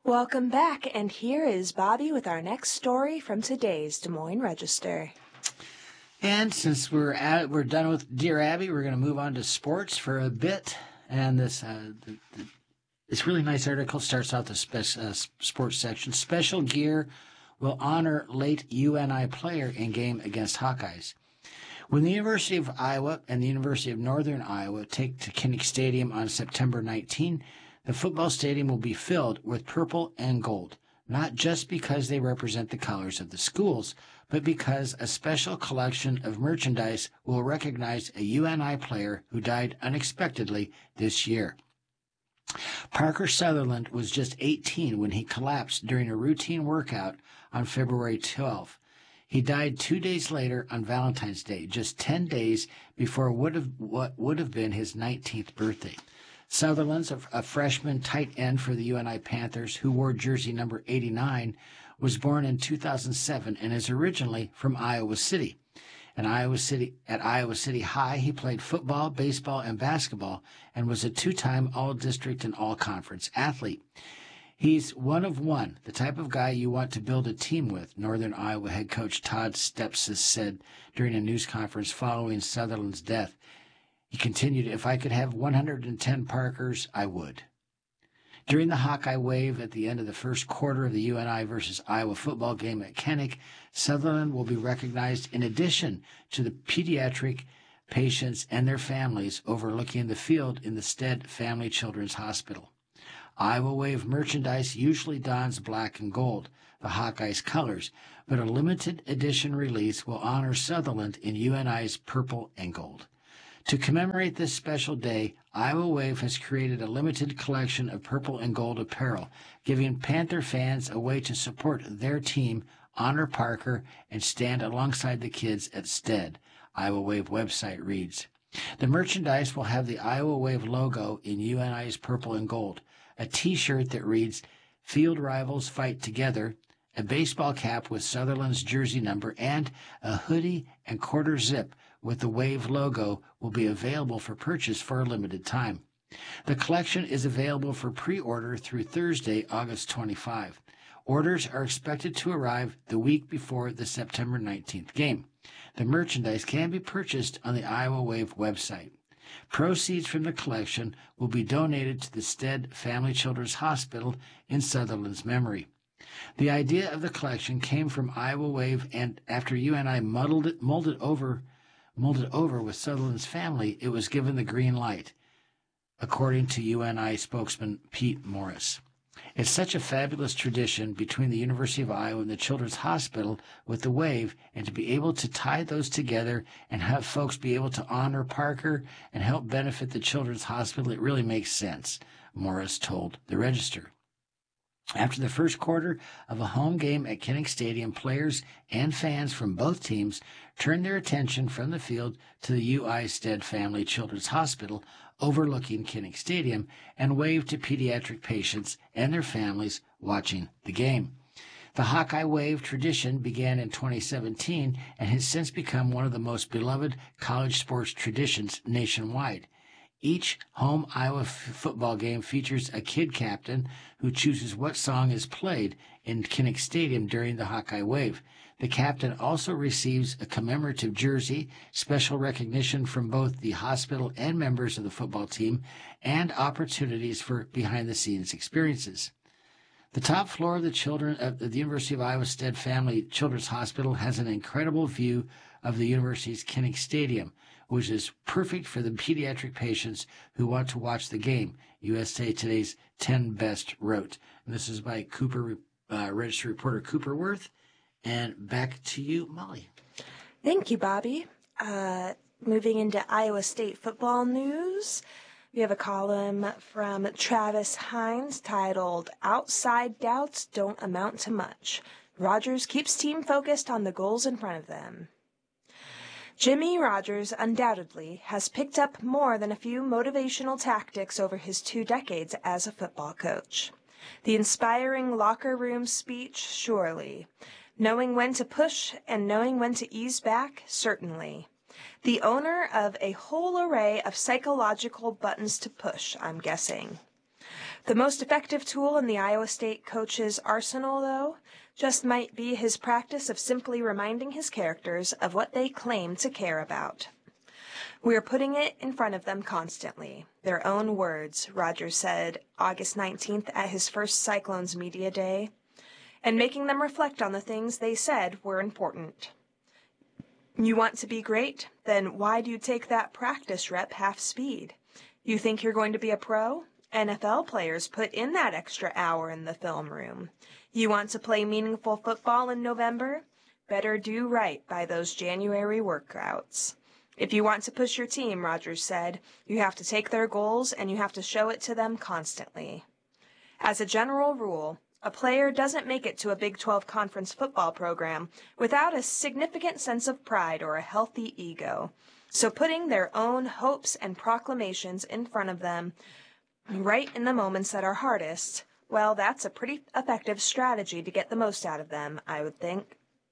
Welcome back, and here is Bobby with our next story from today's Des Moines Register. And since we're done with Dear Abby, we're going to move on to sports for a bit. And this really nice article starts out the sports section. Special gear will honor late UNI player in game against Hawkeyes. When the University of Iowa and the University of Northern Iowa take to Kinnick Stadium on September 19, the football stadium will be filled with purple and gold, not just because they represent the colors of the schools, but because a special collection of merchandise will recognize a UNI player who died unexpectedly this year. Parker Sutherland was just 18 when he collapsed during a routine workout on February 12. He died 2 days later on Valentine's Day, just 10 days before what would have been his 19th birthday. Sutherland's a freshman tight end for the UNI Panthers who wore jersey number 89, was born in 2007 and is originally from Iowa City. At Iowa City High, he played football, baseball, and basketball and was a two-time All-District and All-Conference athlete. He's one of one, the type of guy you want to build a team with, Northern Iowa head coach Todd Stepsis said during a news conference following Sutherland's death. He continued, "If I could have 110 Parkers, I would." During the Hawkeye wave at the end of the first quarter of the UNI versus Iowa football game at Kinnick, Sutherland will be recognized in addition to the pediatric patients and their families overlooking the field in the Stead Family Children's Hospital. Iowa Wave merchandise usually dons black and gold, the Hawkeyes' colors, but a limited edition release will honor Sutherland in UNI's purple and gold. To commemorate this special day, Iowa Wave has created a limited collection of purple and gold apparel, giving Panther fans a way to support their team, honor Parker, and stand alongside the kids at Stead, Iowa Wave website reads. The merchandise will have the Iowa Wave logo in UNI's purple and gold, a T-shirt that reads, "Field Rivals Fight Together," a baseball cap with Sutherland's jersey number, and a hoodie and quarter zip with the Wave logo will be available for purchase for a limited time. The collection is available for pre-order through Thursday, August 25. Orders are expected to arrive the week before the September 19th game. The merchandise can be purchased on the Iowa Wave website. Proceeds from the collection will be donated to the Stead Family Children's Hospital in Sutherland's memory. The idea of the collection came from Iowa Wave, and after UNI molded over with Sutherland's family, it was given the green light, according to UNI spokesman Pete Morris. It's such a fabulous tradition between the University of Iowa and the Children's Hospital with the Wave, and to be able to tie those together and have folks be able to honor Parker and help benefit the Children's Hospital, it really makes sense, Morris told the Register. After the first quarter of a home game at Kinnick Stadium, players and fans from both teams turned their attention from the field to the UI Stead Family Children's Hospital overlooking Kinnick Stadium and waved to pediatric patients and their families watching the game. The Hawkeye Wave tradition began in 2017 and has since become one of the most beloved college sports traditions nationwide. Each home Iowa football game features a kid captain who chooses what song is played in Kinnick Stadium during the Hawkeye Wave. The captain also receives a commemorative jersey, special recognition from both the hospital and members of the football team, and opportunities for behind-the-scenes experiences. The top floor of the University of Iowa Stead Family Children's Hospital has an incredible view of the university's Kinnick Stadium, which is perfect for the pediatric patients who want to watch the game, USA Today's 10 Best wrote. And this is by Register reporter Cooper Worth. And back to you, Molly. Thank you, Bobby. Moving into Iowa State football news, we have a column from Travis Hines titled, "Outside Doubts Don't Amount to Much. Rogers Keeps Team Focused on the Goals in Front of Them." Jimmy Rogers undoubtedly has picked up more than a few motivational tactics over his 2 decades as a football coach. The inspiring locker room speech, surely. Knowing when to push and knowing when to ease back, certainly. The owner of a whole array of psychological buttons to push, I'm guessing. The most effective tool in the Iowa State coach's arsenal, though, just might be his practice of simply reminding his characters of what they claim to care about. We are putting it in front of them constantly. Their own words, Rogers said August 19th at his first Cyclones Media Day, and making them reflect on the things they said were important. You want to be great? Then why do you take that practice rep half speed? You think you're going to be a pro? NFL players put in that extra hour in the film room. You want to play meaningful football in November? Better do right by those January workouts. If you want to push your team, Rogers said, you have to take their goals and you have to show it to them constantly. As a general rule, a player doesn't make it to a Big 12 conference football program without a significant sense of pride or a healthy ego. So putting their own hopes and proclamations in front of them right in the moments that are hardest, well, that's a pretty effective strategy to get the most out of them, I would think.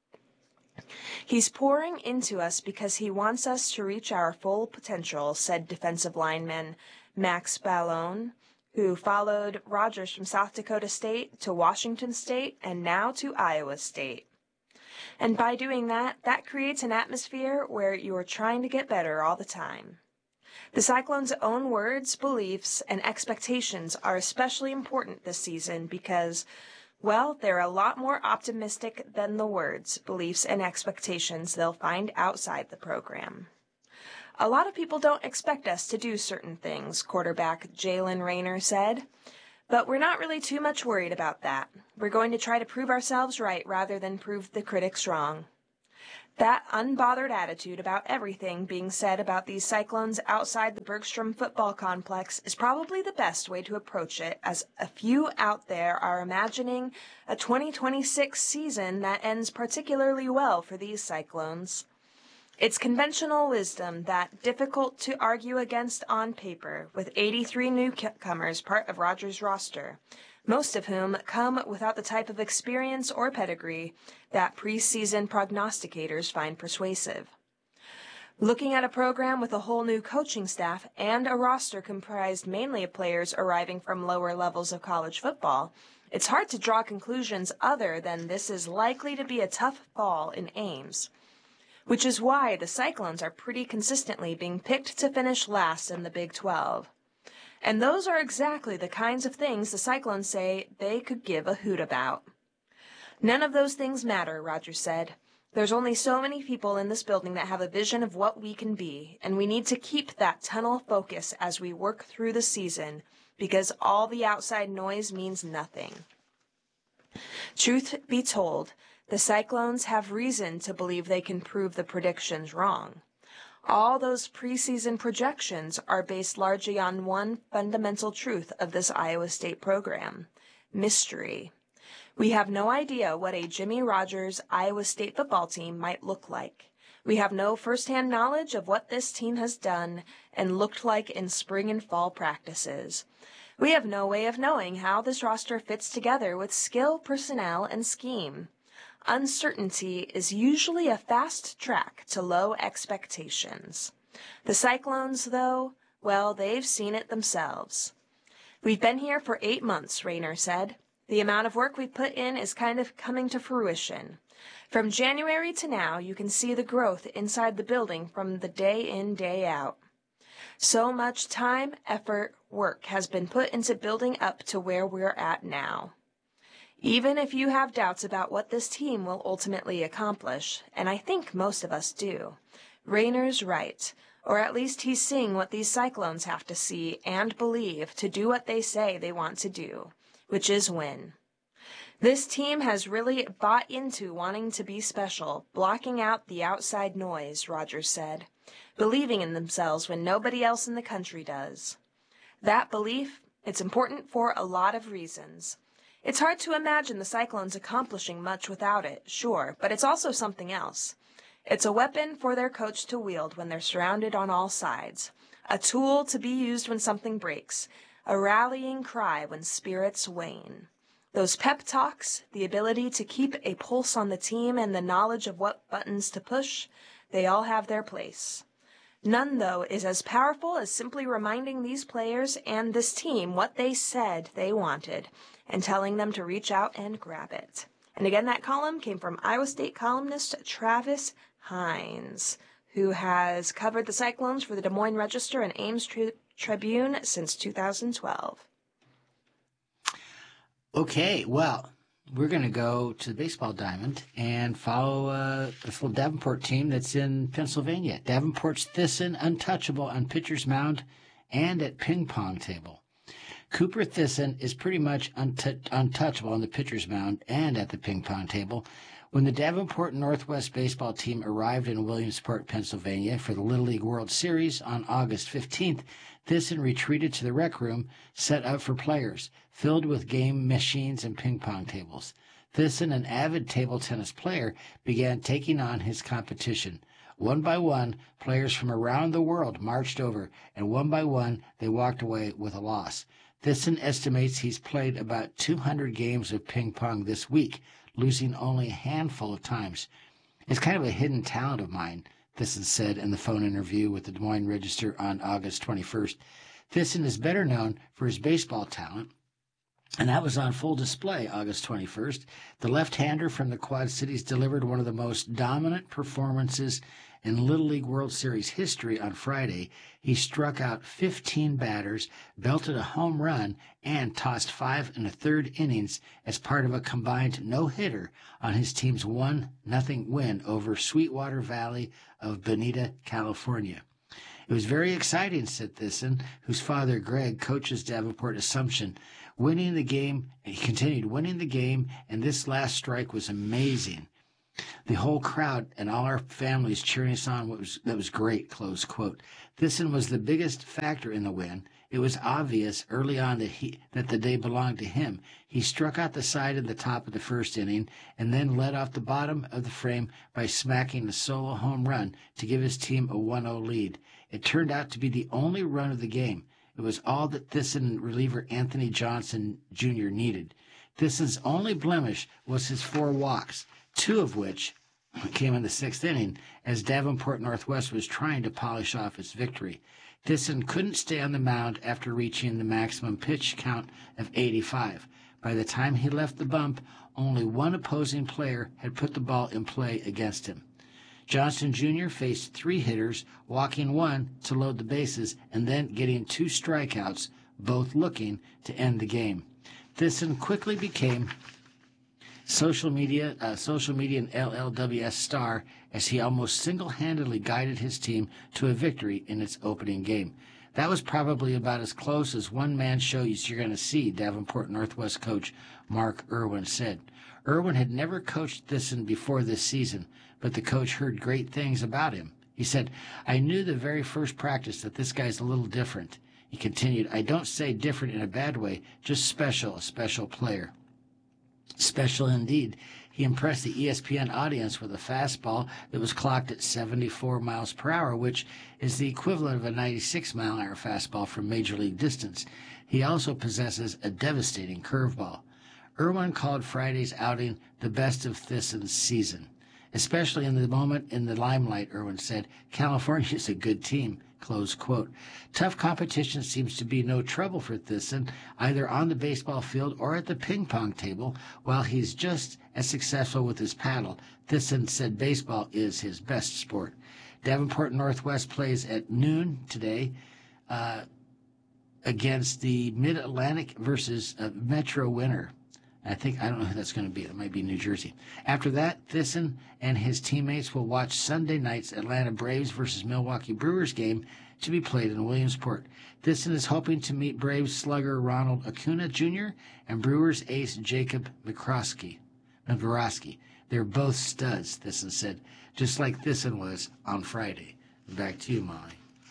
He's pouring into us because he wants us to reach our full potential, said defensive lineman Max Ballone, who followed Rogers from South Dakota State to Washington State and now to Iowa State. And by doing that, that creates an atmosphere where you are trying to get better all the time. The Cyclones' own words, beliefs, and expectations are especially important this season because, well, they're a lot more optimistic than the words, beliefs, and expectations they'll find outside the program. A lot of people don't expect us to do certain things, quarterback Jalen Rayner said, but we're not really too much worried about that. We're going to try to prove ourselves right rather than prove the critics wrong. That unbothered attitude about everything being said about these Cyclones outside the Bergstrom football complex is probably the best way to approach it, as a few out there are imagining a 2026 season that ends particularly well for these Cyclones. It's conventional wisdom that difficult to argue against on paper, with 83 newcomers part of Rogers' roster, most of whom come without the type of experience or pedigree that preseason prognosticators find persuasive. Looking at a program with a whole new coaching staff and a roster comprised mainly of players arriving from lower levels of college football, it's hard to draw conclusions other than this is likely to be a tough fall in Ames, which is why the Cyclones are pretty consistently being picked to finish last in the Big 12. And those are exactly the kinds of things the Cyclones say they could give a hoot about. None of those things matter, Rogers said. There's only so many people in this building that have a vision of what we can be, and we need to keep that tunnel focus as we work through the season, because all the outside noise means nothing. Truth be told, the Cyclones have reason to believe they can prove the predictions wrong. All those preseason projections are based largely on one fundamental truth of this Iowa State program: mystery. We have no idea what a Jimmy Rogers Iowa State football team might look like. We have no firsthand knowledge of what this team has done and looked like in spring and fall practices. We have no way of knowing how this roster fits together with skill, personnel, and scheme. Uncertainty is usually a fast track to low expectations. The Cyclones, though, well, they've seen it themselves. We've been here for 8 months, Rayner said. The amount of work we've put in is kind of coming to fruition. From January to now, you can see the growth inside the building from the day in, day out. So much time, effort, work has been put into building up to where we're at now. Even if you have doubts about what this team will ultimately accomplish, and I think most of us do, Rayner's right, or at least he's seeing what these Cyclones have to see and believe to do what they say they want to do, which is win. This team has really bought into wanting to be special, blocking out the outside noise, Rogers said, believing in themselves when nobody else in the country does. That belief, it's important for a lot of reasons. It's hard to imagine the Cyclones accomplishing much without it, sure, but it's also something else. It's a weapon for their coach to wield when they're surrounded on all sides, a tool to be used when something breaks, a rallying cry when spirits wane. Those pep talks, the ability to keep a pulse on the team, and the knowledge of what buttons to push, they all have their place. None, though, is as powerful as simply reminding these players and this team what they said they wanted and telling them to reach out and grab it. And again, that column came from Iowa State columnist Travis Hines, who has covered the Cyclones for the Des Moines Register and Ames Tribune since 2012. Okay, well, we're going to go to the baseball diamond and follow this little Davenport team that's in Pennsylvania. Davenport's Thyssen untouchable on pitcher's mound and at ping pong table. Cooper Thyssen is pretty much untouchable on the pitcher's mound and at the ping pong table. When the Davenport Northwest baseball team arrived in Williamsport, Pennsylvania for the Little League World Series on August 15th, Thyssen retreated to the rec room set up for players, filled with game machines and ping pong tables. Thyssen, an avid table tennis player, began taking on his competition. One by one, players from around the world marched over, and one by one, they walked away with a loss. Thyssen estimates he's played about 200 games of ping pong this week, losing only a handful of times. It's kind of a hidden talent of mine, Thyssen said in the phone interview with the Des Moines Register on August 21st. Thyssen is better known for his baseball talent, and that was on full display August 21st. The left-hander from the Quad Cities delivered one of the most dominant performances in Little League World Series history on Friday. He struck out 15 batters, belted a home run, and tossed 5 1/3 innings as part of a combined no-hitter on his team's 1-0 win over Sweetwater Valley of Bonita, California. It was very exciting, said Thyssen, whose father, Greg, coaches Davenport Assumption. Winning the game, and he continued, winning the game, and this last strike was amazing. The whole crowd and all our families cheering us on, that was great, close quote. Thyssen was the biggest factor in the win. It was obvious early on that the day belonged to him. He struck out the side at the top of the first inning and then led off the bottom of the frame by smacking a solo home run to give his team a 1-0 lead. It turned out to be the only run of the game. It was all that Thyssen reliever Anthony Johnson Jr. needed. Thyssen's only blemish was his 4 walks, 2 of which came in the 6th inning as Davenport Northwest was trying to polish off its victory. Thyssen couldn't stay on the mound after reaching the maximum pitch count of 85. By the time he left the bump, only one opposing player had put the ball in play against him. Johnson Jr. faced 3 hitters, walking 1 to load the bases and then getting 2 strikeouts, both looking to end the game. Thyssen quickly became social media and LLWS star as he almost single-handedly guided his team to a victory in its opening game. That was probably about as close as one-man shows you're going to see, Davenport Northwest coach Mark Irwin said. Irwin had never coached Thyssen before this season, but the coach heard great things about him. He said, I knew the very first practice that this guy's a little different. He continued, I don't say different in a bad way, just special, a special player. Special indeed. He impressed the ESPN audience with a fastball that was clocked at 74 miles per hour, which is the equivalent of a 96-mile-an-hour fastball from major league distance. He also possesses a devastating curveball. Irwin called Friday's outing the best of Thyssen's season. Especially in the moment in the limelight, Irwin said, California is a good team, close quote. Tough competition seems to be no trouble for Thyssen, either on the baseball field or at the ping-pong table. While he's just as successful with his paddle, Thyssen said baseball is his best sport. Davenport Northwest plays at noon today against the Mid-Atlantic versus Metro winner. I don't know who that's going to be. It might be New Jersey. After that, Thyssen and his teammates will watch Sunday night's Atlanta Braves versus Milwaukee Brewers game to be played in Williamsport. Thyssen is hoping to meet Braves slugger Ronald Acuna Jr. and Brewers ace Jacob McCroskey. They're both studs, Thyssen said, just like Thyssen was on Friday. Back to you, Molly.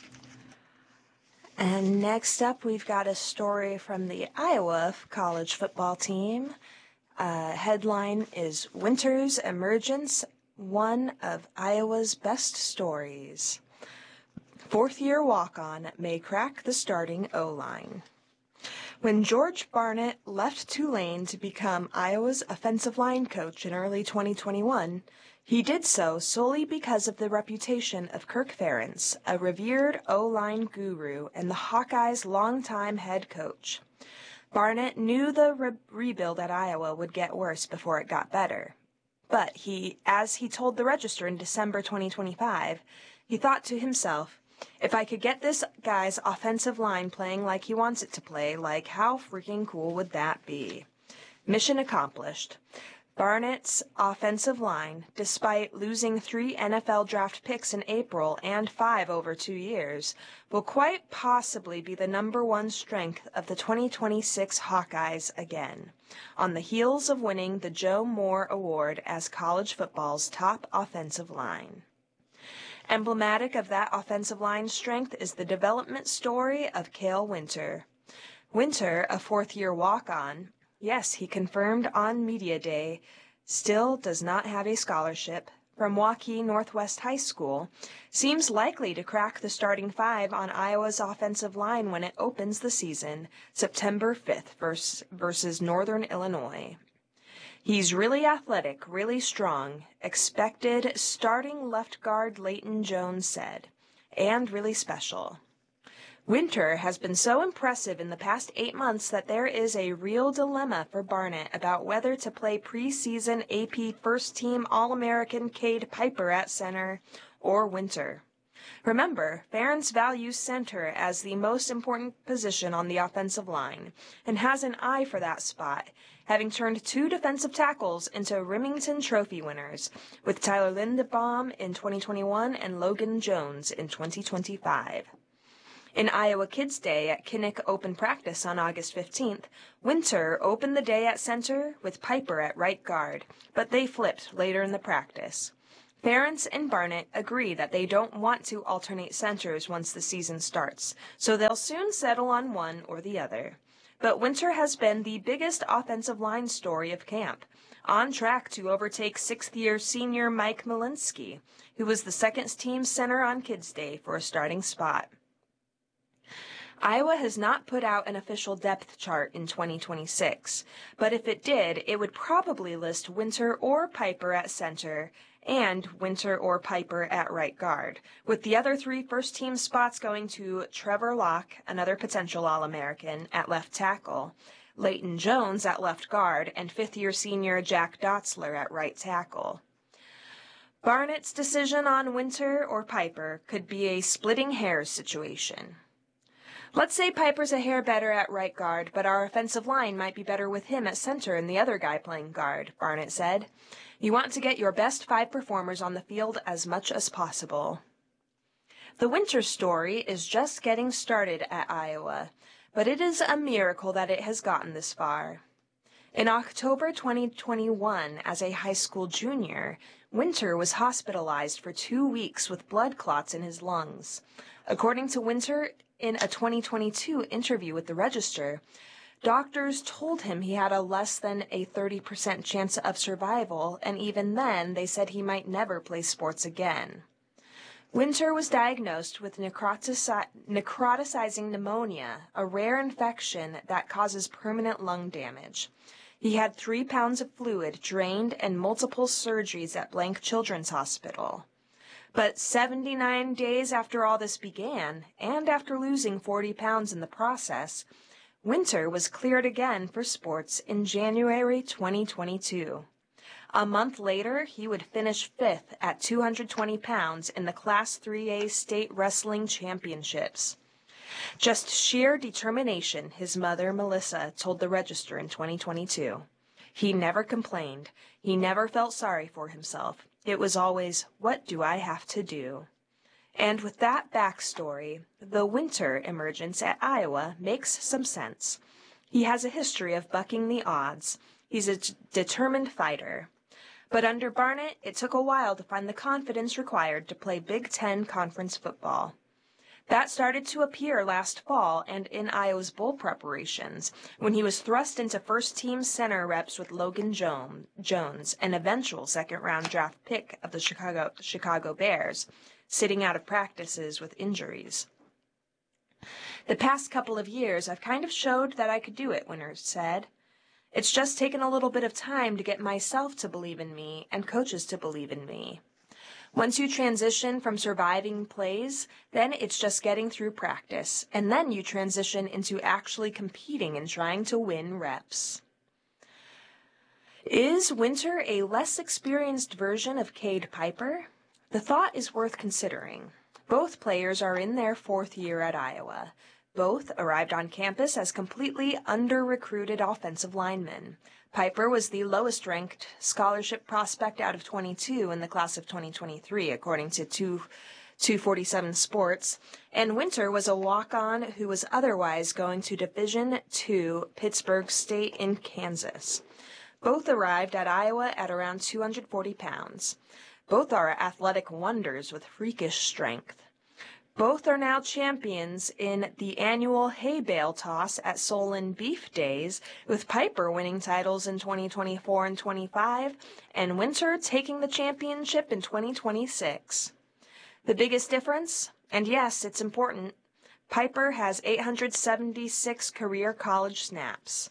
And next up, we've got a story from the Iowa college football team. Headline is Winter's Emergence, one of Iowa's best stories. 4th-year walk-on may crack the starting O-line. When George Barnett left Tulane to become Iowa's offensive line coach in early 2021, He did so solely because of the reputation of Kirk Ferentz, a revered O-line guru and the Hawkeyes' longtime head coach. Barnett knew the rebuild at Iowa would get worse before it got better. But as he told the Register in December 2025, he thought to himself, if I could get this guy's offensive line playing like he wants it to play, like how freaking cool would that be? Mission accomplished. Barnett's offensive line, despite losing 3 NFL draft picks in April and 5 over 2 years, will quite possibly be the #1 strength of the 2026 Hawkeyes again, on the heels of winning the Joe Moore Award as college football's top offensive line. Emblematic of that offensive line strength is the development story of Cale Winter. Winter, a fourth-year walk-on, yes, he confirmed on Media Day, still does not have a scholarship, from Waukee Northwest High School, seems likely to crack the starting 5 on Iowa's offensive line when it opens the season, September 5th versus Northern Illinois. He's really athletic, really strong, expected starting left guard Leighton Jones said, and really special. Winter has been so impressive in the past 8 months that there is a real dilemma for Barnett about whether to play preseason AP first-team All-American Cade Piper at center or Winter. Remember, Ferentz values center as the most important position on the offensive line and has an eye for that spot, having turned 2 defensive tackles into Remington Trophy winners, with Tyler Linderbaum in 2021 and Logan Jones in 2025. In Iowa Kids Day at Kinnick Open Practice on August 15th, Winter opened the day at center with Piper at right guard, but they flipped later in the practice. Ferentz and Barnett agree that they don't want to alternate centers once the season starts, so they'll soon settle on one or the other. But Winter has been the biggest offensive line story of camp, on track to overtake 6th-year senior Mike Malinsky, who was the second-team center on Kids Day for a starting spot. Iowa has not put out an official depth chart in 2026, but if it did, it would probably list Winter or Piper at center and Winter or Piper at right guard, with the other 3 first-team spots going to Trevor Locke, another potential All-American, at left tackle, Leighton Jones at left guard, and 5th-year senior Jack Dotzler at right tackle. Barnett's decision on Winter or Piper could be a splitting hairs situation. Let's say Piper's a hair better at right guard, but our offensive line might be better with him at center and the other guy playing guard, Barnett said. You want to get your best 5 performers on the field as much as possible. The Winter story is just getting started at Iowa, but it is a miracle that it has gotten this far. In October 2021, as a high school junior, Winter was hospitalized for 2 weeks with blood clots in his lungs. According to Winter, in a 2022 interview with the Register, doctors told him he had a less than a 30% chance of survival, and even then they said he might never play sports again. Winter was diagnosed with necrotizing pneumonia, a rare infection that causes permanent lung damage. He had 3 pounds of fluid drained and multiple surgeries at Blank Children's Hospital. But 79 days after all this began, and after losing 40 pounds in the process, Winter was cleared again for sports in January 2022. A month later, he would finish 5th at 220 pounds in the Class 3A State Wrestling Championships. Just sheer determination, his mother, Melissa, told the Register in 2022. He never complained. He never felt sorry for himself. It was always, what do I have to do? And with that backstory, the Winter emergence at Iowa makes some sense. He has a history of bucking the odds. He's a determined fighter. But under Barnett, it took a while to find the confidence required to play Big Ten Conference football. That started to appear last fall and in Iowa's bowl preparations, when he was thrust into first-team center reps with Logan Jones, an eventual second-round draft pick of the Chicago Bears, sitting out of practices with injuries. The past couple of years, I've kind of showed that I could do it, Winter said. It's just taken a little bit of time to get myself to believe in me and coaches to believe in me. Once you transition from surviving plays, then it's just getting through practice, and then you transition into actually competing and trying to win reps. Is Winter a less experienced version of Cade Piper? The thought is worth considering. Both players are in their 4th year at Iowa. Both arrived on campus as completely under-recruited offensive linemen. Piper was the lowest-ranked scholarship prospect out of 22 in the class of 2023, according to 247 Sports, and Winter was a walk-on who was otherwise going to Division II Pittsburgh State in Kansas. Both arrived at Iowa at around 240 pounds. Both are athletic wonders with freakish strength. Both are now champions in the annual hay bale toss at Solon Beef Days, with Piper winning titles in 2024 and 25, and Winter taking the championship in 2026. The biggest difference, and yes, it's important, Piper has 876 career college snaps,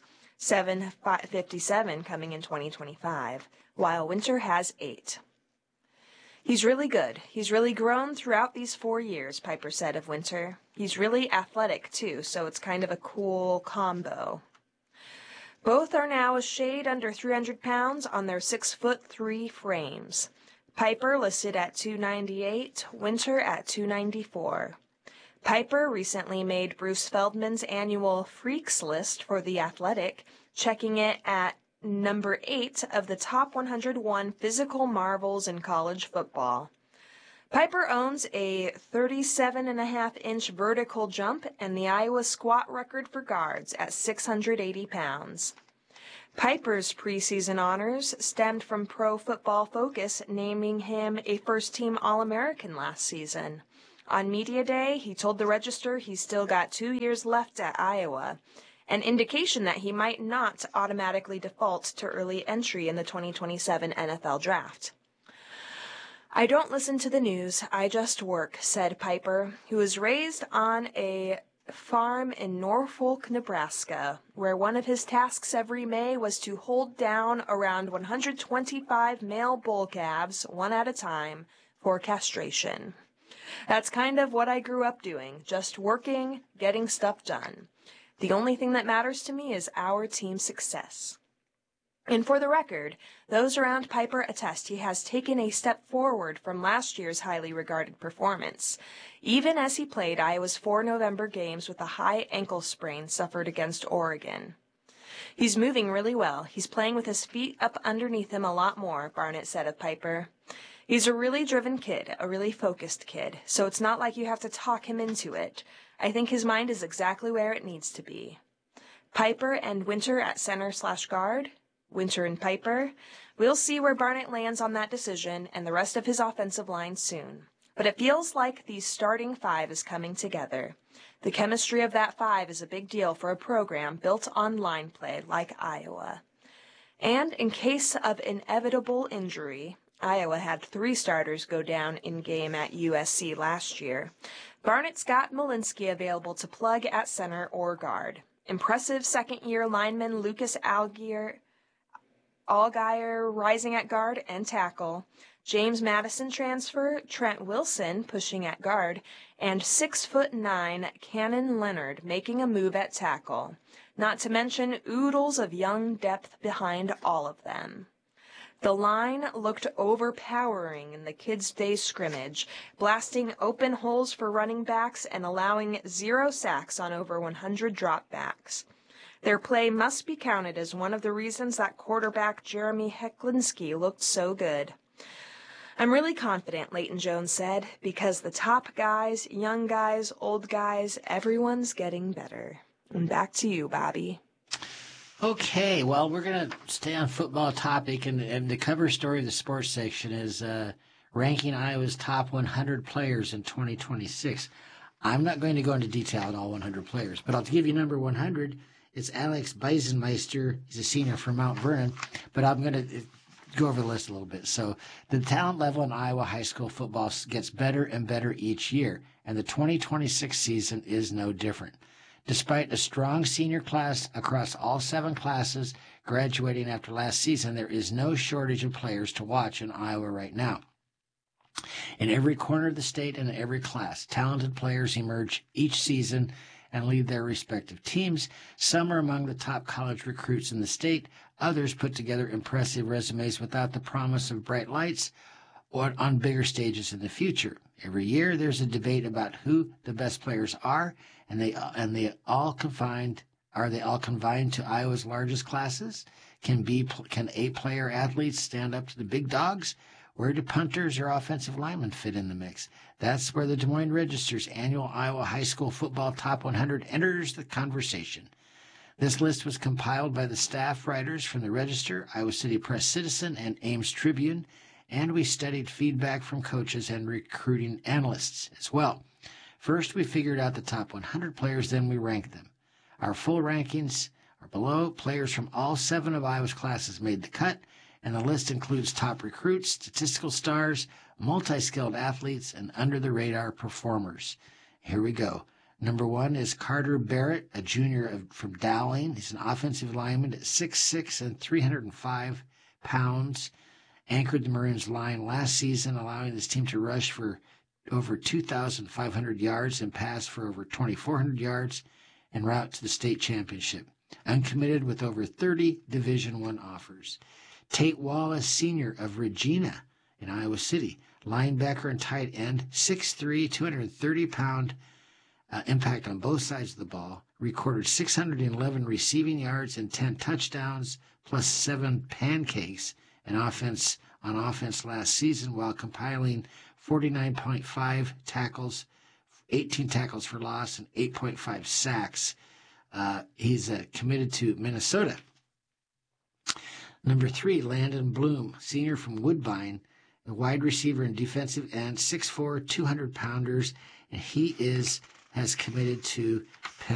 757 coming in 2025, while Winter has 8. He's really good. He's really grown throughout these 4 years, Piper said of Winter. He's really athletic, too, so it's kind of a cool combo. Both are now a shade under 300 pounds on their 6'3" frames. Piper listed at 298, Winter at 294. Piper recently made Bruce Feldman's annual Freaks list for The Athletic, checking it at number 8 of the top 101 physical marvels in college football. Piper owns a 37.5-inch vertical jump and the Iowa squat record for guards at 680 pounds. Piper's preseason honors stemmed from Pro Football Focus naming him a first-team All-American last season. On Media Day, he told the Register he's still got 2 years left at Iowa, an indication that he might not automatically default to early entry in the 2027 NFL Draft. I don't listen to the news, I just work, said Piper, who was raised on a farm in Norfolk, Nebraska, where one of his tasks every May was to hold down around 125 male bull calves, one at a time, for castration. That's kind of what I grew up doing, just working, getting stuff done. The only thing that matters to me is our team's success. And for the record, those around Piper attest he has taken a step forward from last year's highly regarded performance, even as he played Iowa's 4 November games with a high ankle sprain suffered against Oregon. He's moving really well. He's playing with his feet up underneath him a lot more, Barnett said of Piper. He's a really driven kid, a really focused kid, so it's not like you have to talk him into it. I think his mind is exactly where it needs to be. Piper and Winter at center/guard. Winter and Piper. We'll see where Barnett lands on that decision and the rest of his offensive line soon. But it feels like the starting 5 is coming together. The chemistry of that 5 is a big deal for a program built on line play like Iowa. And in case of inevitable injury, Iowa had 3 starters go down in game at USC last year. Barnett's got Malinsky available to plug at center or guard. Impressive second-year lineman Lucas Allgaier rising at guard and tackle. James Madison transfer, Trent Wilson pushing at guard, and 6'9" Cannon Leonard making a move at tackle. Not to mention oodles of young depth behind all of them. The line looked overpowering in the Kids' Day scrimmage, blasting open holes for running backs and allowing 0 sacks on over 100 dropbacks. Their play must be counted as one of the reasons that quarterback Jeremy Hecklinski looked so good. I'm really confident, Leighton Jones said, because the top guys, young guys, old guys, everyone's getting better. And back to you, Bobby. Okay, well, we're going to stay on football topic, and the cover story of the sports section is ranking Iowa's top 100 players in 2026. I'm not going to go into detail on all 100 players, but I'll give you number 100. It's Alex Beisenmeister. He's a senior from Mount Vernon, but I'm going to go over the list a little bit. So the talent level in Iowa high school football gets better and better each year, and the 2026 season is no different. Despite a strong senior class across all 7 classes graduating after last season, there is no shortage of players to watch in Iowa right now. In every corner of the state and in every class, talented players emerge each season and lead their respective teams. Some are among the top college recruits in the state. Others put together impressive resumes without the promise of bright lights or on bigger stages in the future. Every year there's a debate about who the best players are, and they all confined to Iowa's largest classes? Can A-player athletes stand up to the big dogs? Where do punters or offensive linemen fit in the mix? That's where the Des Moines Register's annual Iowa High School Football Top 100 enters the conversation. This list was compiled by the staff writers from the Register, Iowa City Press Citizen, and Ames Tribune, and we studied feedback from coaches and recruiting analysts as well. First, we figured out the top 100 players, then we ranked them. Our full rankings are below. Players from all 7 of Iowa's classes made the cut, and the list includes top recruits, statistical stars, multi-skilled athletes, and under-the-radar performers. Here we go. Number 1 is Carter Barrett, a junior from Dowling. He's an offensive lineman at 6'6" and 305 pounds. Anchored the Maroons' line last season, allowing his team to rush for over 2,500 yards and pass for over 2,400 yards en route to the state championship. Uncommitted with over 30 Division I offers. Tate Wallace, senior of Regina in Iowa City, linebacker and tight end, 6'3", 230-pound, impact on both sides of the ball, recorded 611 receiving yards and 10 touchdowns, plus 7 pancakes on offense last season, while compiling 49.5 tackles, 18 tackles for loss, and 8.5 sacks. He's committed to Minnesota. Number 3, Landon Bloom, senior from Woodbine, a wide receiver and defensive end, 6'4", 200-pounders, and he has committed to